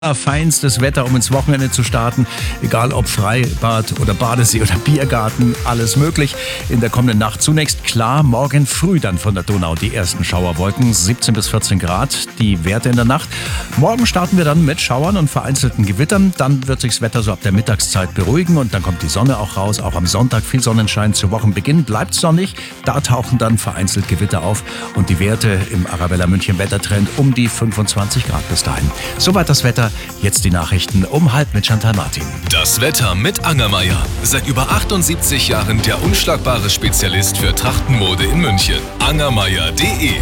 Feinstes Wetter, um ins Wochenende zu starten. Egal ob Freibad oder Badesee oder Biergarten, alles möglich. In der kommenden Nacht zunächst klar, morgen früh dann von der Donau die ersten Schauerwolken, 17 bis 14 Grad, die Werte in der Nacht. Morgen starten wir dann mit Schauern und vereinzelten Gewittern. Dann wird sich das Wetter so ab der Mittagszeit beruhigen und dann kommt die Sonne auch raus. Auch am Sonntag viel Sonnenschein. Zu Wochenbeginn bleibt sonnig. Da tauchen dann vereinzelt Gewitter auf und die Werte im Arabella München Wettertrend um die 25 Grad bis dahin. Soweit das Wetter. Jetzt die Nachrichten um 12:30 mit Chantal Martin. Das Wetter mit Angermeier. Seit über 78 Jahren der unschlagbare Spezialist für Trachtenmode in München. Angermeier.de.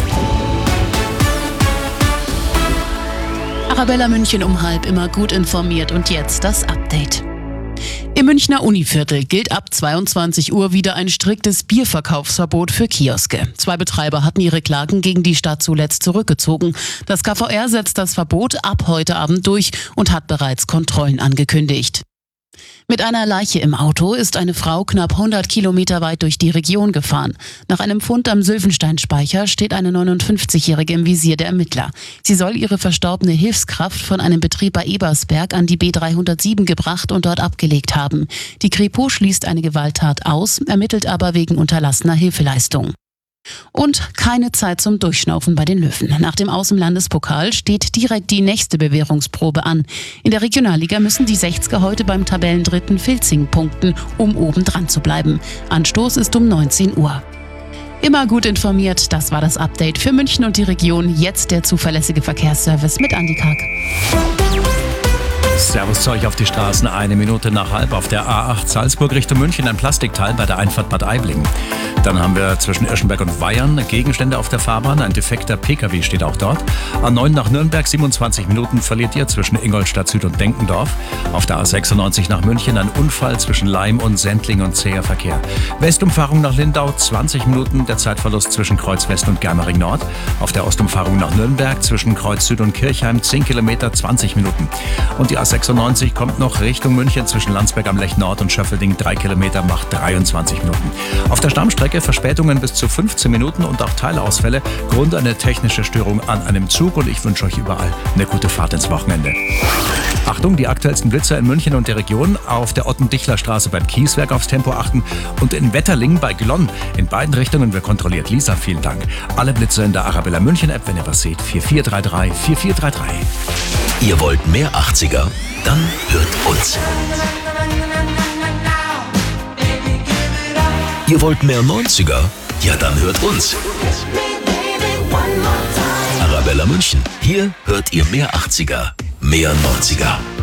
Arabella München um 12:30 immer gut informiert und jetzt das Update. Im Münchner Univiertel gilt ab 22 Uhr wieder ein striktes Bierverkaufsverbot für Kioske. 2 Betreiber hatten ihre Klagen gegen die Stadt zuletzt zurückgezogen. Das KVR setzt das Verbot ab heute Abend durch und hat bereits Kontrollen angekündigt. Mit einer Leiche im Auto ist eine Frau knapp 100 Kilometer weit durch die Region gefahren. Nach einem Fund am Sylvensteinspeicher steht eine 59-Jährige im Visier der Ermittler. Sie soll ihre verstorbene Hilfskraft von einem Betrieb bei Ebersberg an die B307 gebracht und dort abgelegt haben. Die Kripo schließt eine Gewalttat aus, ermittelt aber wegen unterlassener Hilfeleistung. Und keine Zeit zum Durchschnaufen bei den Löwen. Nach dem Aus im Landespokal steht direkt die nächste Bewährungsprobe an. In der Regionalliga müssen die 60er heute beim Tabellendritten Filzing punkten, um oben dran zu bleiben. Anstoß ist um 19 Uhr. Immer gut informiert, das war das Update für München und die Region. Jetzt der zuverlässige Verkehrsservice mit Andi Karg. Servus zu euch auf die Straßen, 1:01 auf der A8 Salzburg Richtung München, ein Plastikteil bei der Einfahrt Bad Aibling. Dann haben wir zwischen Irschenberg und Weyern Gegenstände auf der Fahrbahn, ein defekter PKW steht auch dort. A9 nach Nürnberg, 27 Minuten verliert ihr zwischen Ingolstadt Süd und Denkendorf. Auf der A96 nach München ein Unfall zwischen Laim und Sendling und zäher Verkehr. Westumfahrung nach Lindau, 20 Minuten der Zeitverlust zwischen Kreuz West und Germering Nord. Auf der Ostumfahrung nach Nürnberg zwischen Kreuz Süd und Kirchheim, 10 Kilometer, 20 Minuten. Und die A96 kommt noch Richtung München zwischen Landsberg am Lech Nord und Schöffelding, 3 Kilometer, macht 23 Minuten. Auf der Stammstrecke Verspätungen bis zu 15 Minuten und auch Teilausfälle. Grund eine technische Störung an einem Zug und ich wünsche euch überall eine gute Fahrt ins Wochenende. Achtung, die aktuellsten Blitzer in München und der Region. Auf der Otten-Dichler-Straße beim Kieswerk aufs Tempo achten und in Wetterling bei Glonn. In beiden Richtungen wird kontrolliert. Lisa, vielen Dank. Alle Blitzer in der Arabella München App, wenn ihr was seht, 4433 4433. Ihr wollt mehr 80er? Dann hört uns. Ihr wollt mehr 90er? Ja, dann hört uns. Arabella München. Hier hört ihr mehr 80er, mehr 90er.